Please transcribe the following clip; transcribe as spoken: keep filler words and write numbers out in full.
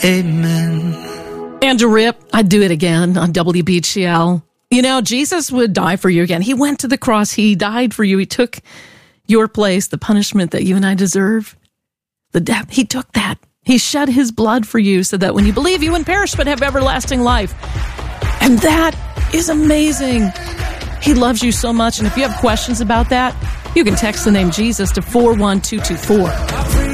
Amen. Andrew Rip, I'd do it again on W B G L. You know, Jesus would die for you again. He went to the cross. He died for you. He took your place, the punishment that you and I deserve. The death, he took that. He shed his blood for you so that when you believe, you wouldn't perish but have everlasting life. And that is amazing. He loves you so much. And if you have questions about that, you can text the name Jesus to four one two two four.